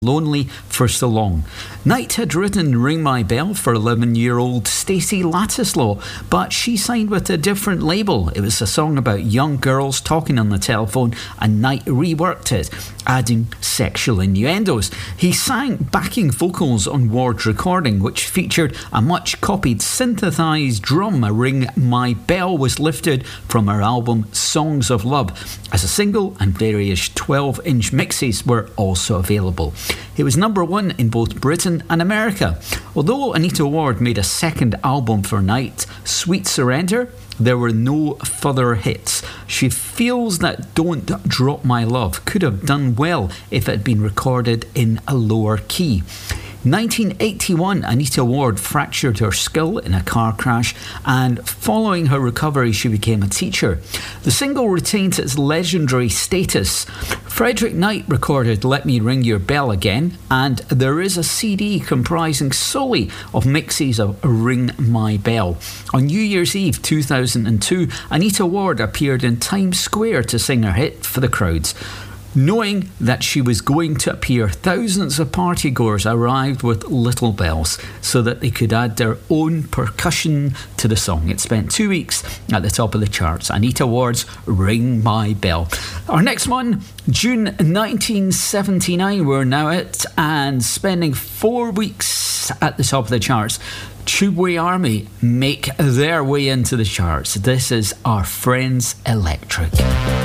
Lonely for so long. Knight had written Ring My Bell for 11-year-old Stacey Ladislaw, but she signed with a different label. It was a song about young girls talking on the telephone, and Knight reworked it, adding sexual innuendos. He sang backing vocals on Ward's recording, which featured a much-copied synthesised drum. Ring My Bell was lifted from her album Songs of Love as a single, and various 12-inch mixes were also available. It was number one in both Britain and America. Although Anita Ward made a second album for Knight, Sweet Surrender, there were no further hits. She feels that Don't Drop My Love could have done well if it had been recorded in a lower key. 1981, Anita Ward fractured her skull in a car crash, and following her recovery she became a teacher. The single retains its legendary status. Frederick Knight recorded Let Me Ring Your Bell Again, and there is a CD comprising solely of mixes of Ring My Bell. On New Year's Eve 2002, Anita Ward appeared in Times Square to sing her hit for the crowds. Knowing that she was going to appear, thousands of partygoers arrived with little bells so that they could add their own percussion to the song. It spent 2 weeks at the top of the charts. Anita Ward's Ring My Bell. Our next one, June 1979, we're now at, and spending 4 weeks at the top of the charts. Tubeway Army make their way into the charts. This is Our Friends Electric.